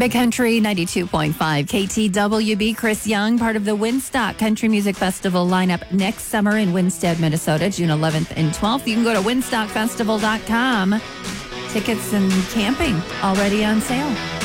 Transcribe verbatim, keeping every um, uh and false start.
Big Country ninety-two point five K T W B. Chris Young, part of the Winstock Country Music Festival lineup next summer in Winstead, Minnesota, June eleventh and twelfth. You can go to winstock festival dot com. Tickets and camping already on sale.